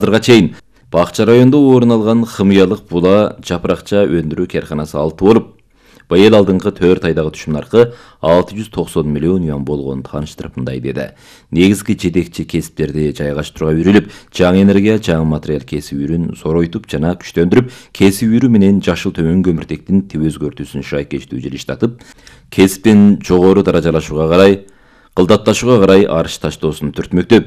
Азырга чейин Бакча районунда орун алган химиялык була жапыракча өндүрүү карканасы 6 болуп, быйыл алдыңкы 4 айдагы түшүм наркы 690 миллион юан болгонун тааныштырып мындай деди. Негизги жетекчи кесиптерди жайгаштырууга үйрүлүп, жаңы энергия, жаңы материал кесип үйрүн зоройтуп жана күчтөндүрүп, кесип үйрүү менен жашыл төмөн көмүртектин тип өзгөртүүсүн шайкештүү жылыштатып, кесиптин жогору даражалашууга карай, кылдатташууга карай арыш таштоосун түртмөктөп,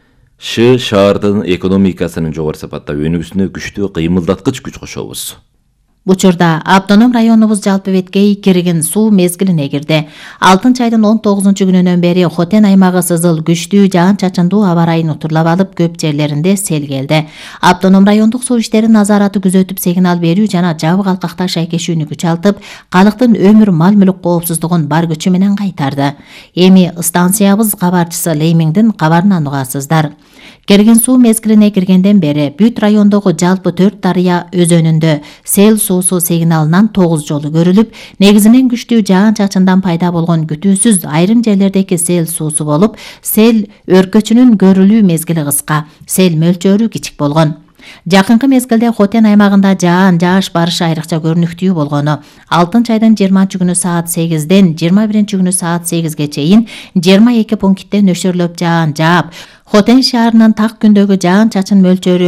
шаардын экономикасынын жогору сапатта өнүгүүсүнө күчтүү кыймылдаткыч күч кошобуз. Учурда автоном районубуз жалпы беткей кирген суу мезгилине кирди. Алтынчы айдын 19-күнүнөн бери Хотен аймагы сызыл күчтүү жаан-чачындуу аба ырайын утурлап алып, көп жерлеринде сел келди. Автоном райондук суу иштери назараты күзөтүп, сигнал берүү жана жабык алкакта шайкешүүнү күчалтып, калктын өмүр мал-мүлк коопсуздугун бар күчү менен кайтарды. Эми станциябыз кабарчысы Леймиңдин кабарынан угасыздар. Керген суу мезгилине киргенден бери бүт райондогу жалпы 4 дарыя өзөнүндө сел суусу сигналынан 9 жолу көрүлүп, негизинен күчтүү жаан-чачындан пайда болгон күтүүсүз айрым жерлердеги сел суусу болуп, сел өркөчүнүн көрүлүү мезгили кыска, сел мөлчөрү кичик болгон. Жакынкы мезгилде Хотен аймагында жаан жааш барышы айрыкча көрүнүктүү болгону, 6-айдын 20-күнү саат 8ден 21-күнү саат 8ге чейин 22 пунктте нөшөрлөп жаан жаап, Хотен шаарынын так күндөгү жаан-чачын мөлчөрү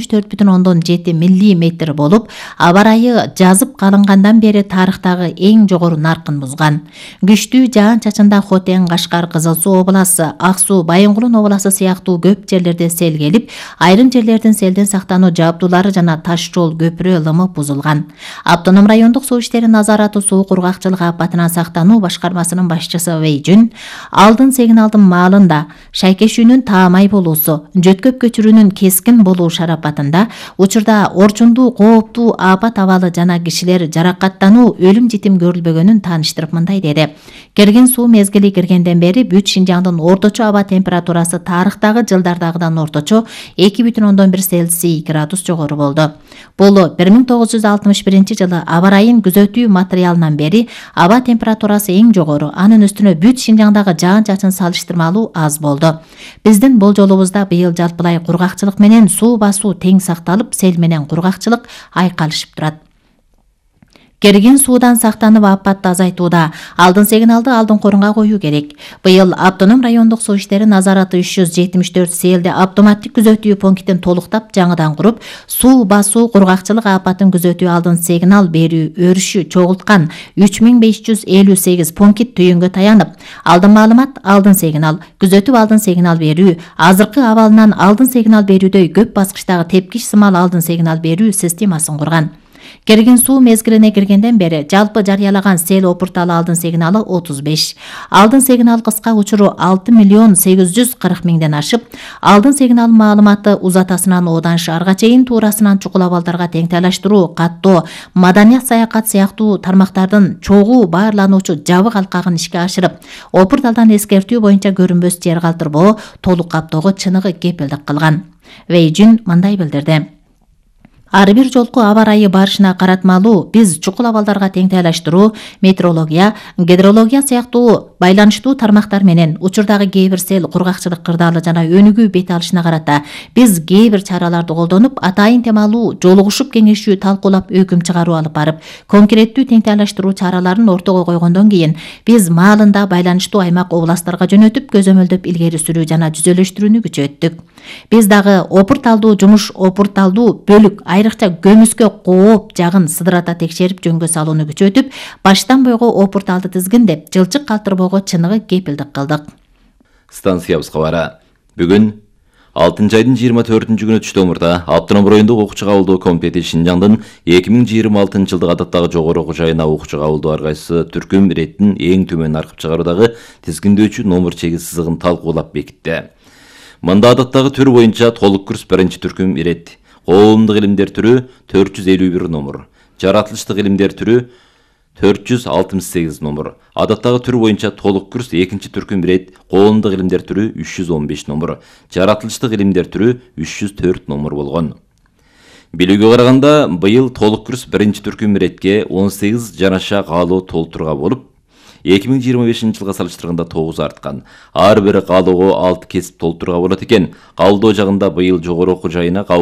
64,7 мм болуп, аба ырайы жазып калынгандан бери тарыхтагы эң жогору наркын бузган. Күчтүү жаан-чачында Хотен, Кашкар, Кызыл Суу обласы, Ак Суу, Байынгулун обласы сыяктуу көп жерлерде сел келип, айрым жерлердин селден сактануу жабдуулары жана таш жол көпүрө лымып бузулган. Автоном райондук суу иштери назараты суу кургакчылык апатынан сактануу башкармасынын башчысы Вэй Жун алдын сигналдын маалында шайкешүүнүн таамай болуусу, жөткөп көчүрүүнүн кескин болуу шарапатында учурда орчундуу кооптуу апат абалы жана кишилер жаракаттануу, өлүм житим көрүлбөгөнүн тааныштырып мындай деди. Керген суу мезгили киргенден бери бүт Шинжаңдын орточо аба температурасы тарыхтагы жылдардагыдан орточо 2,1 Цельсий градус жогору болду. Бул 1961 жылы аба ырайын күзөтүү материалынан бери аба температурасы эң жогору, анын үстүнө бүт Шинжаңдагы жаан-чачын салыштырмалуу аз болду. Биздин болжолубузда быйыл жалпылай кургакчылык менен суу басуу тең сакталып, сел менен кургакчылык айкалышып турат. Керген суудан сактанып апатты азайтууда алдын сигналды алдын корунга коюу керек. Быйыл автоном райондук суу иштери назараты 374 селде автоматтик күзөтүү пунктин толуктап жаңыдан куруп, суу басуу кургакчылык апатын күзөтүү алдын сигнал берүү өрүшү чогулткан 3558 пункт түйүнгө таянып, алдын маалымат, алдын сигнал, күзөтүп алдын сигнал берүү, азыркы абалынан алдын сигнал берүүдөй көп баскычтагы тепкич сымал алдын сигнал берүү системасын курган. Керген суу мезгилине киргенден бери жалпы жарыялаган сел опурталы алдын сигналы 35. Алдын сигнал кыска учуру 6,840,000ден ашып, алдын сигнал маалыматы узатасынан одан шаарга чейин туурасынан чукул абалдарга теңтайлаштыруу, каттоо, маданият саякат сыяктуу тармактардын чогуу баарлануучу жабык алкагын ишке ашырып, опурталдан эскертүү боюнча көрүнбөс жер калтырбоо, толук каптоого чыныгы кепилдик кылган. Вэй Жун мындай билдирди. Ар бир жолку аба ырайы барышына каратмалуу биз чукул абалдарга теңтайлаштыруу, метеорология, гидрология сыяктуу байланыштуу тармактар менен учурдагы кээ бир сел кургакчылык кырдаалы жана өнүгүү бет алышына карата биз кээ бир чараларды колдонуп, атайын темалуу жолугушуп кеңешүү талкуулап өкүм чыгаруу алып барып, конкреттүү теңтайлаштыруу чараларын ортого койгондон кийин биз маалында байланыштуу аймак областтарга жөнөтүп, көзөмөлдөп илгери сүрүү жана жүзөлөштүрүүнү күчөттүк. Биз дагы опурталдуу жумуш, опурталдуу бөлүк айрыкча көмүскө кооп жагын сыдырата текшерип жөнгө салууну күчөтүп, баштан бойго опурталды тизгиндеп, жылчык калтырбоого чыныгы кепилдик кылдык. Станциябыз кабары. Бүгүн 6-айдын 24-күнү түштөмурда автоном райондук окуучу кабылдоо комитети Шинжаңдын 2026 жылдык адаттагы жогору окуу жайына окуучу кабылдоо ар кайсы түркүм иреттин эң төмөн аркып чыгаруудагы тизгиндөөчү номер чеги сызыгын талкуулап бекитти. Мында адаттагы төр боюнча толук курс 1-түркүм ирет, коомдук илимдер түрү 451 номер, жаратылыштык илимдер түрү 468 номер, адаттагы түр боюнча толук курс 2-түркүм ирет, коомдук илимдер түрү 315 номер, жаратылыштык илимдер түрү 304 номер болгон. Билүүгө караганда быйыл толук курс 1-түркүм иретке 18 жанаша каалоо толтурууга болуп, 2025 жылга салыштырганда 9 арткан. Ар бир каалоого 6 кесип толтурууга болот экен. Кабылдоо жагында быйыл жогору окуу жайына